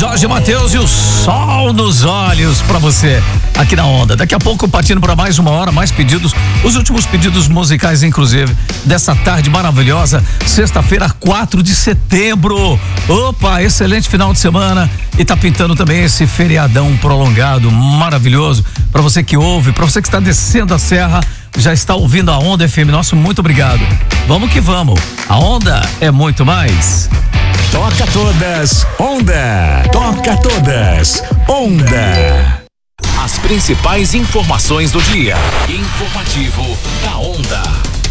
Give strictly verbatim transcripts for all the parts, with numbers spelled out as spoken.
Jorge Mateus e o sol nos olhos pra você aqui na Onda. Daqui a pouco partindo para mais uma hora, mais pedidos, os últimos pedidos musicais inclusive dessa tarde maravilhosa, sexta-feira, quatro de setembro. Opa, excelente final de semana e tá pintando também esse feriadão prolongado maravilhoso para você que ouve, para você que está descendo a serra, já está ouvindo a Onda F M. Nosso muito obrigado. Vamos que vamos. A Onda é muito mais. Toca todas, Onda. Toca todas, Onda. As principais informações do dia. Informativo da Onda.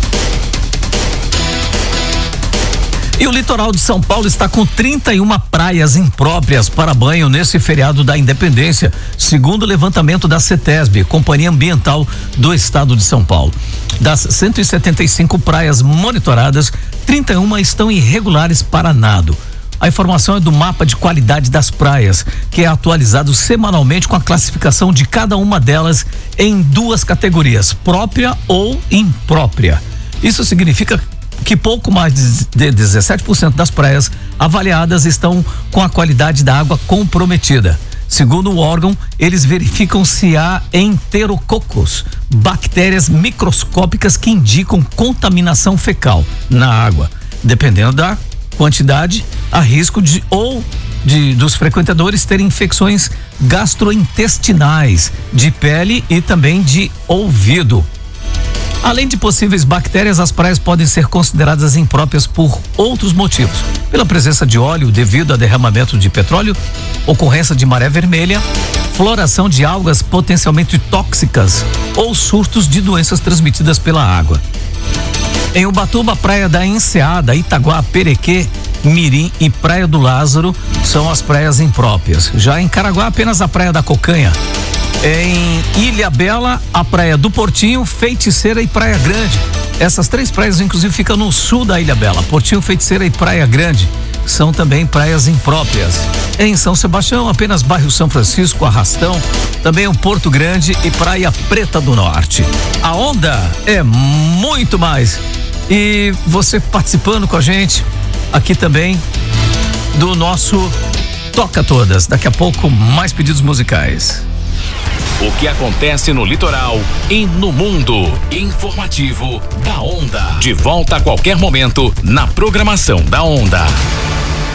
E o litoral de São Paulo está com trinta e uma praias impróprias para banho nesse feriado da Independência, segundo o levantamento da CETESB, Companhia Ambiental do Estado de São Paulo. Das cento e setenta e cinco praias monitoradas, trinta e uma estão irregulares para nado. A informação é do mapa de qualidade das praias, que é atualizado semanalmente com a classificação de cada uma delas em duas categorias, própria ou imprópria. Isso significa que pouco mais de dezessete por cento das praias avaliadas estão com a qualidade da água comprometida. Segundo o órgão, eles verificam se há enterococos, bactérias microscópicas que indicam contaminação fecal na água. Dependendo da quantidade, há risco de ou de dos frequentadores terem infecções gastrointestinais, de pele e também de ouvido. Além de possíveis bactérias, as praias podem ser consideradas impróprias por outros motivos. Pela presença de óleo devido a derramamento de petróleo, ocorrência de maré vermelha, floração de algas potencialmente tóxicas ou surtos de doenças transmitidas pela água. Em Ubatuba, Praia da Enseada, Itaguá, Perequê, Mirim e Praia do Lázaro são as praias impróprias. Já em Caraguá, apenas a Praia da Cocanha. Em Ilhabela, a Praia do Portinho, Feiticeira e Praia Grande. Essas três praias, inclusive, ficam no sul da Ilhabela. Portinho, Feiticeira e Praia Grande são também praias impróprias. Em São Sebastião, apenas bairro São Francisco, Arrastão, também o Porto Grande e Praia Preta do Norte. A Onda é muito mais. E você participando com a gente aqui também do nosso Toca Todas. Daqui a pouco, mais pedidos musicais. O que acontece no litoral e no mundo. Informativo da Onda. De volta a qualquer momento na programação da Onda.